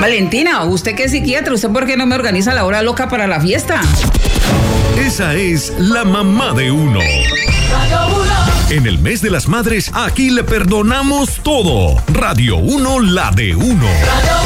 Valentina, usted que es psiquiatra, ¿usted por qué no me organiza la hora loca para la fiesta? Esa es la mamá de uno. En el mes de las madres, aquí le perdonamos todo. Radio 1, la de uno.